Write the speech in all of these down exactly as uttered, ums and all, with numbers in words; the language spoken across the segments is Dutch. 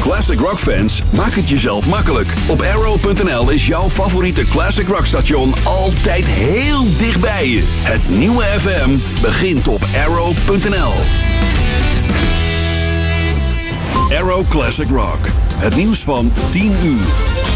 Classic Rock fans, maak het jezelf makkelijk. Op arrow punt n l is jouw favoriete Classic Rock station altijd heel dichtbij je. Het nieuwe F M begint op arrow punt n l. Arrow Classic Rock. Het nieuws van tien uur.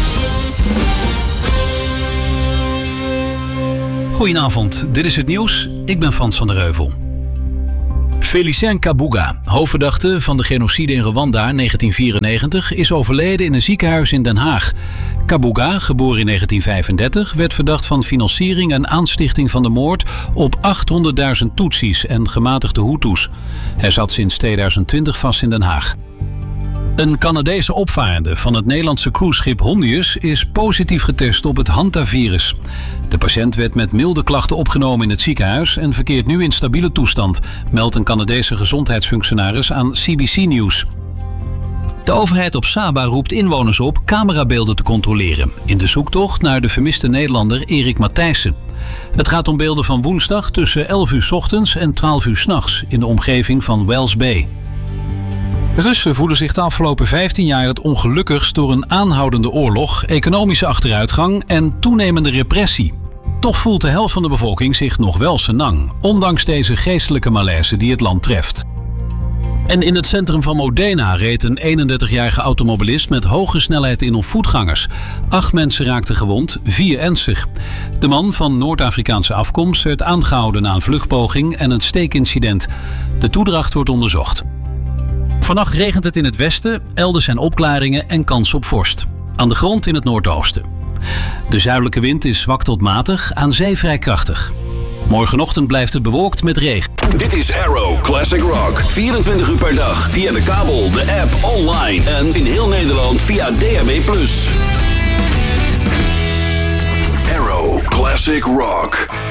Goedenavond, dit is het nieuws. Ik ben Frans van der Heuvel. Félicien Kabuga, hoofdverdachte van de genocide in Rwanda in negentien vierennegentig, is overleden in een ziekenhuis in Den Haag. Kabuga, geboren in negentien vijfendertig, werd verdacht van financiering en aanstichting van de moord op achthonderdduizend Tutsis en gematigde Hutus. Hij zat sinds tweeduizend twintig vast in Den Haag. Een Canadese opvarende van het Nederlandse cruiseschip Hondius is positief getest op het hantavirus. De patiënt werd met milde klachten opgenomen in het ziekenhuis en verkeert nu in stabiele toestand, meldt een Canadese gezondheidsfunctionaris aan C B C News. De overheid op Saba roept inwoners op camerabeelden te controleren in de zoektocht naar de vermiste Nederlander Erik Matthijssen. Het gaat om beelden van woensdag tussen elf uur 's ochtends en twaalf uur 's nachts in de omgeving van Wells Bay. Russen voelen zich de afgelopen vijftien jaar het ongelukkigst door een aanhoudende oorlog, economische achteruitgang en toenemende repressie. Toch voelt de helft van de bevolking zich nog wel senang, ondanks deze geestelijke malaise die het land treft. En in het centrum van Modena reed een eenendertigjarige automobilist met hoge snelheid in op voetgangers. Acht mensen raakten gewond, vier ernstig. De man van Noord-Afrikaanse afkomst werd aangehouden na een vluchtpoging en een steekincident. De toedracht wordt onderzocht. Vannacht regent het in het westen, elders zijn opklaringen en kans op vorst. Aan de grond in het noordoosten. De zuidelijke wind is zwak tot matig, aan zee vrij krachtig. Morgenochtend blijft het bewolkt met regen. Dit is Arrow Classic Rock. vierentwintig uur per dag via de kabel, de app, online en in heel Nederland via D A B plus. Arrow Classic Rock.